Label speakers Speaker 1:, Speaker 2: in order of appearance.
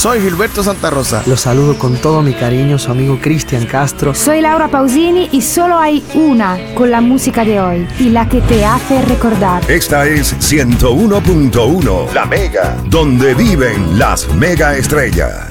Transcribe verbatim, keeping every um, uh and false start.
Speaker 1: Soy Gilberto Santa Rosa.
Speaker 2: Los saludo con todo mi cariño, su amigo Cristian Castro.
Speaker 3: Soy Laura Pausini y solo hay una con la música de hoy y la que te hace recordar.
Speaker 4: Esta es ciento uno punto uno, La Mega, donde viven las mega estrellas.